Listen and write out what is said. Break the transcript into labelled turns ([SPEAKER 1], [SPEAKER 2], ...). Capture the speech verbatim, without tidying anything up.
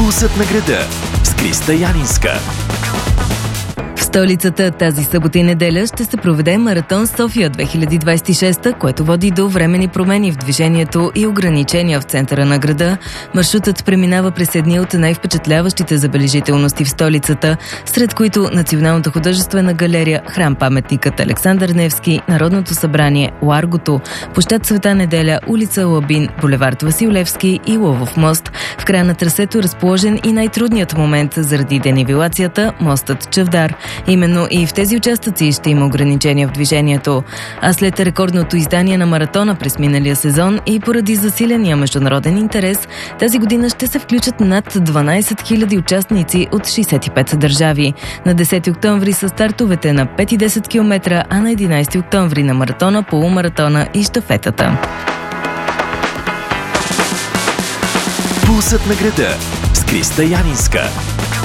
[SPEAKER 1] Пулсът на града с Криста Янинска.
[SPEAKER 2] В столицата тази събота и неделя ще се проведе Маратон София две хиляди двадесет и шеста, което води до временни промени в движението и ограничения в центъра на града. Маршрутът преминава през едни от най-впечатляващите забележителности в столицата, сред които Националната художествена галерия, храм-паметникът Александър Невски, Народното събрание, Ларгото, площад Света Неделя, улица Лабин, булевард Васил Левски и Лъвов мост. В края на трасето е разположен и най-трудният момент заради денивелацията – мостът Чавдар. Именно и в тези участъци ще има ограничения в движението. А след рекордното издание на маратона през миналия сезон и поради засиления международен интерес, тази година ще се включат над дванадесет хиляди участници от шейсет и пет държави. На десети октомври са стартовете на пет и десет километра, а на единадесети октомври на маратона, полумаратона и щафетата.
[SPEAKER 1] Пулсът на града с Криста Янинска.